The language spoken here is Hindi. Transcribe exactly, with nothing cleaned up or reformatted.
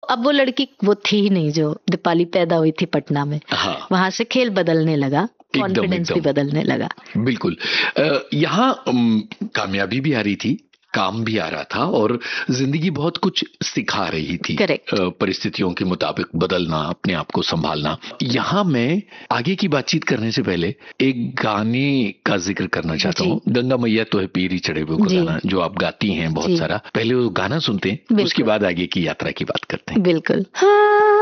अब वो लड़की वो थी ही नहीं जो दीपाली पैदा हुई थी पटना में। हाँ। वहां से खेल बदलने लगा, कॉन्फिडेंस भी बदलने लगा। बिल्कुल। यहाँ कामयाबी भी आ रही थी, काम भी आ रहा था और जिंदगी बहुत कुछ सिखा रही थी। करेक्ट। परिस्थितियों के मुताबिक बदलना, अपने आप को संभालना। यहाँ मैं आगे की बातचीत करने से पहले एक गाने का जिक्र करना चाहता हूँ, गंगा मैया तो है पीरी चढ़े हुए को गाना, जो आप गाती हैं बहुत सारा। पहले वो गाना सुनते हैं, उसके बाद आगे की यात्रा की बात करते हैं। बिल्कुल।